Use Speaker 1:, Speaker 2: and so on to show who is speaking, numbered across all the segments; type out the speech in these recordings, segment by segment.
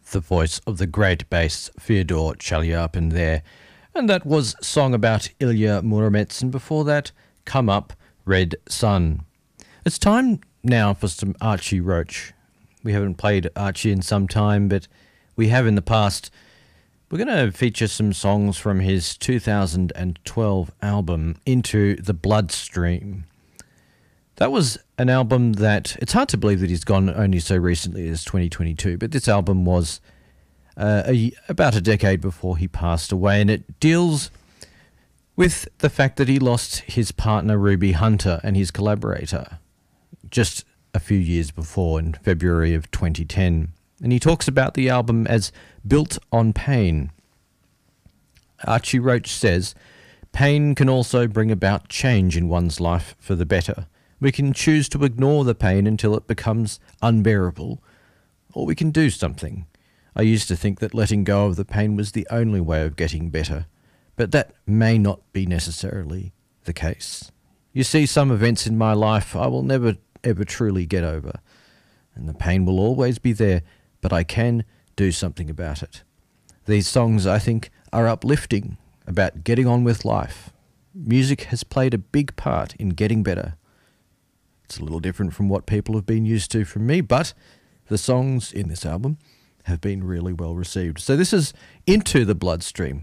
Speaker 1: The voice of the great bass Fyodor Chaliapin there. And that was Song About Ilya Muromets, and before that, Come Up, Red Sun. It's time now for some Archie Roach. We haven't played Archie in some time, but we have in the past. We're going to feature some songs from his 2012 album, Into the Bloodstream. That was an album that, it's hard to believe that he's gone only so recently as 2022, but this album was about a decade before he passed away, and it deals with the fact that he lost his partner Ruby Hunter and his collaborator just a few years before, in February of 2010. And he talks about the album as built on pain. Archie Roach says, "Pain can also bring about change in one's life for the better. We can choose to ignore the pain until it becomes unbearable, or we can do something. I used to think that letting go of the pain was the only way of getting better, but that may not be necessarily the case. You see, some events in my life I will never ever truly get over, and the pain will always be there, but I can do something about it. These songs, I think, are uplifting, about getting on with life. Music has played a big part in getting better. It's a little different from what people have been used to from me, but the songs in this album have been really well received." So this is Into the Bloodstream,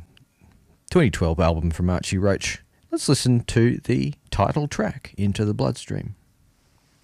Speaker 1: 2012 album from Archie Roach. Let's listen to the title track, Into the Bloodstream.